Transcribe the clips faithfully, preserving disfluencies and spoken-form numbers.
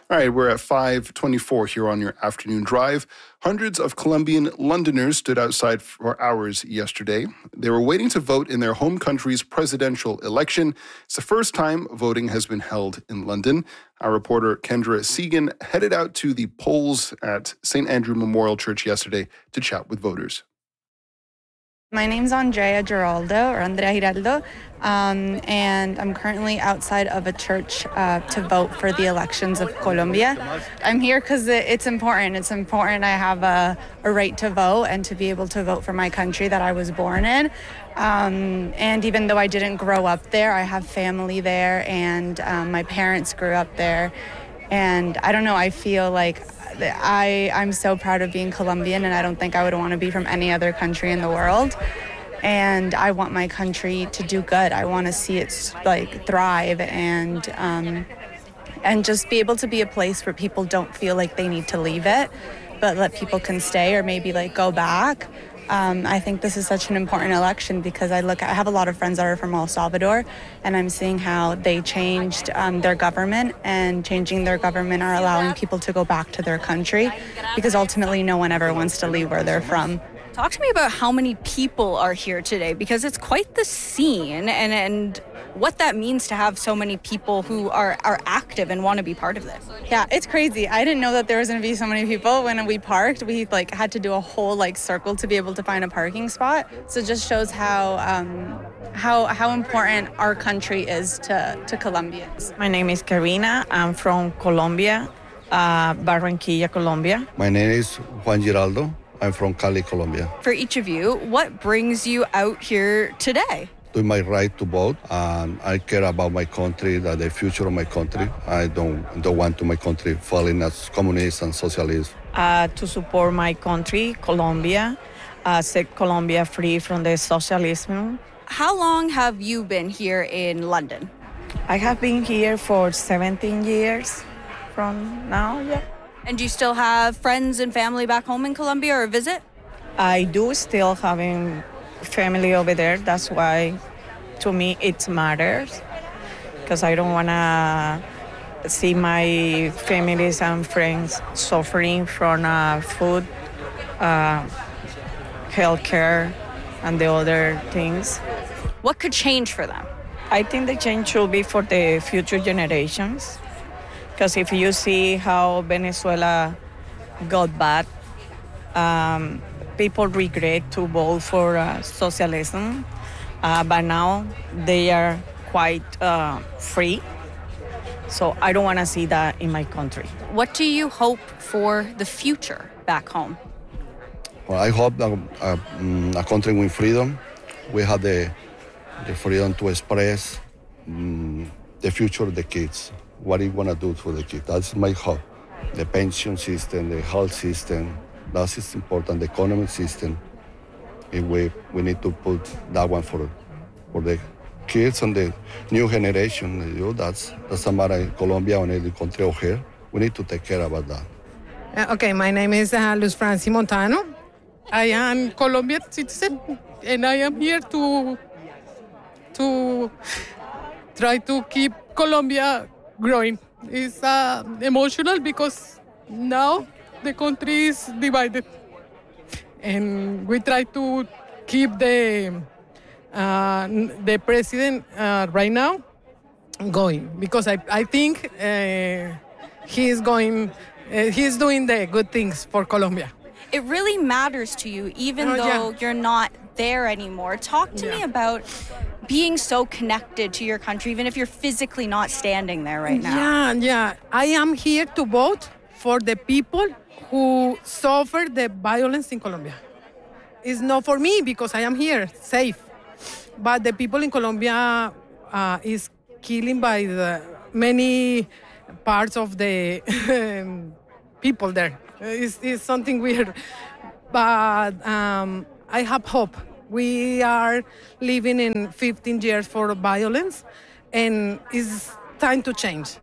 All right, we're at five twenty-four here on your afternoon drive. Hundreds of Colombian Londoners stood outside for hours yesterday. They were waiting to vote in their home country's presidential election. It's the first time voting has been held in London. Our reporter Kendra Segan headed out to the polls at Saint Andrew Memorial Church yesterday to chat with voters. My name's Andrea Giraldo, or Andrea Giraldo, um, and I'm currently outside of a church uh, to vote for the elections of Colombia. I'm here because it's important. It's important I have a, a right to vote and to be able to vote for my country that I was born in. Um, and even though I didn't grow up there, I have family there, and um, my parents grew up there. And I don't know, I feel like I, I'm so proud of being Colombian, and I don't think I would want to be from any other country in the world. And I want my country to do good. I want to see it like thrive and um, and just be able to be a place where people don't feel like they need to leave it, but let people can stay or maybe like go back. Um, I think this is such an important election because I look, I have a lot of friends that are from El Salvador, and I'm seeing how they changed um, their government, and changing their government are allowing people to go back to their country because ultimately no one ever wants to leave where they're from. Talk to me about how many people are here today, because it's quite the scene, and, and what that means to have so many people who are, are active and want to be part of this. Yeah, it's crazy. I didn't know that there was going to be so many people. When we parked, we like had to do a whole like circle to be able to find a parking spot. So it just shows how um, how how important our country is to, to Colombians. My name is Karina. I'm from Colombia, uh, Barranquilla, Colombia. My name is Juan Giraldo. I'm from Cali, Colombia. For each of you, what brings you out here today? Doing my right to vote, and I care about my country, that the future of my country. I don't don't want to my country falling as communist and socialist. Uh, to support my country, Colombia, uh, set Colombia free from the socialism. How long have you been here in London? I have been here for seventeen years from now, yeah. And do you still have friends and family back home in Colombia or visit? I do still having family over there. That's why, to me, it matters. Because I don't want to see my families and friends suffering from uh, food, uh, healthcare, and the other things. What could change for them? I think the change should be for the future generations. Because if you see how Venezuela got bad, um, people regret to vote for uh, socialism, uh, but now they are quite uh, free. So I don't want to see that in my country. What do you hope for the future back home? Well, I hope that uh, a country with freedom, we have the, the freedom to express um, the future of the kids. What do you want to do for the kids? That's my hope. The pension system, the health system, that is important. The economic system, if we, we need to put that one for for the kids and the new generation. You know, that's that's a matter in Colombia or any country out here. We need to take care about that. Uh, okay, my name is uh, Luz Franci Montano. I am Colombian citizen, and I am here to to try to keep Colombia growing. It's uh, emotional because now the country is divided, and we try to keep the uh, the president uh, right now going, because I I think uh, he is going uh, he's doing the good things for Colombia. It really matters to you, even Oh, though yeah. you're not there anymore. Talk to Yeah. me about being so connected to your country, even if you're physically not standing there right now. Yeah, yeah. I am here to vote for the people who suffer the violence in Colombia. It's not for me because I am here, safe. But the people in Colombia uh, is killing by the many parts of the people there. It's, it's something weird. But um, I have hope. We are living in fifteen years for violence, and it's time to change.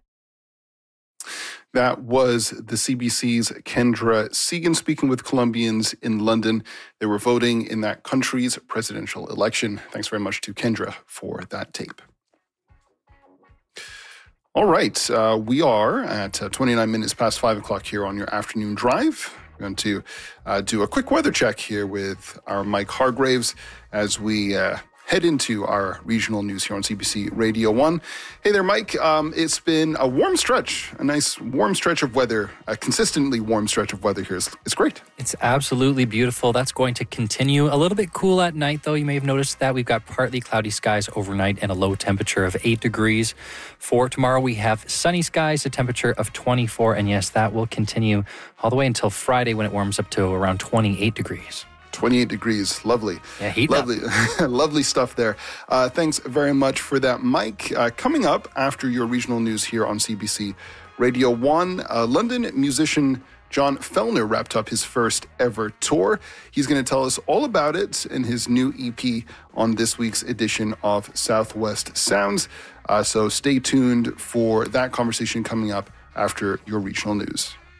That was the C B C's Kendra Segan speaking with Colombians in London. They were voting in that country's presidential election. Thanks very much to Kendra for that tape. All right. Uh, we are at uh, twenty-nine minutes past five o'clock here on your afternoon drive. We're going to uh, do a quick weather check here with our Mike Hargraves as we uh, head into our regional news here on C B C Radio one. Hey there, Mike. Um, it's been a warm stretch, a nice warm stretch of weather, a consistently warm stretch of weather here. It's, it's great. It's absolutely beautiful. That's going to continue. A little bit cool at night, though. You may have noticed that we've got partly cloudy skies overnight and a low temperature of eight degrees. For tomorrow, we have sunny skies, a temperature of twenty-four. And yes, that will continue all the way until Friday when it warms up to around twenty-eight degrees. twenty-eight degrees. Lovely. Yeah, heat Lovely. Lovely stuff there. Uh, thanks very much for that, Mike. Uh, coming up after your regional news here on C B C Radio one, uh, London musician John Fellner wrapped up his first ever tour. He's going to tell us all about it in his new E P on this week's edition of Southwest Sounds. Uh, so stay tuned for that conversation coming up after your regional news.